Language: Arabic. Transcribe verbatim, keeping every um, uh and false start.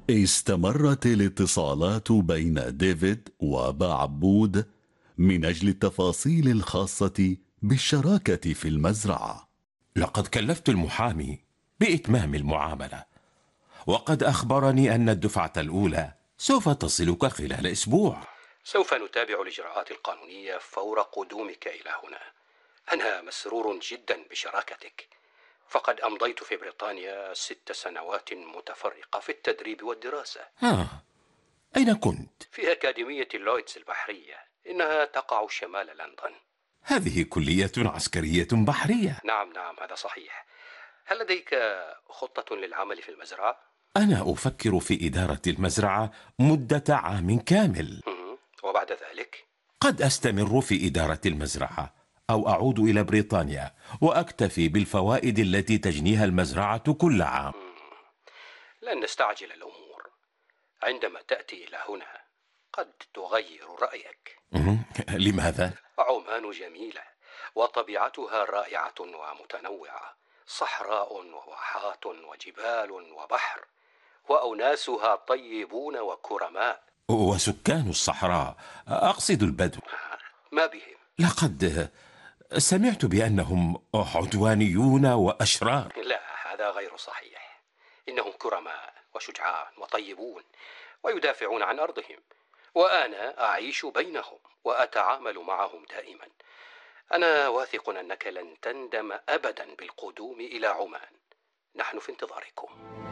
استمرت الاتصالات بين ديفيد وأبا عبود من أجل التفاصيل الخاصة بالشراكة في المزرعة. لقد كلفت المحامي بإتمام المعاملة، وقد أخبرني أن الدفعة الأولى سوف تصلك خلال أسبوع. سوف نتابع الإجراءات القانونية فور قدومك إلى هنا. أنا مسرور جدا بشراكتك، فقد أمضيت في بريطانيا ست سنوات متفرقة في التدريب والدراسة. آه، أين كنت؟ في أكاديمية لويدز البحرية، إنها تقع شمال لندن. هذه كلية عسكرية بحرية. نعم نعم، هذا صحيح. هل لديك خطة للعمل في المزرعة؟ أنا أفكر في إدارة المزرعة مدة عام كامل. وبعد ذلك؟ قد أستمر في إدارة المزرعة أو أعود إلى بريطانيا وأكتفي بالفوائد التي تجنيها المزرعة كل عام. لن نستعجل الأمور. عندما تأتي إلى هنا قد تغير رأيك. لماذا؟ عمان جميلة وطبيعتها رائعة ومتنوعة، صحراء وواحات وجبال وبحر، وأناسها طيبون وكرماء. وسكان الصحراء، أقصد البدو، ما بهم؟ لقد سمعت بأنهم عدوانيون وأشرار. لا، هذا غير صحيح. إنهم كرماء وشجعان وطيبون ويدافعون عن أرضهم، وأنا أعيش بينهم وأتعامل معهم دائما. أنا واثق أنك لن تندم أبدا بالقدوم إلى عمان. نحن في انتظاركم.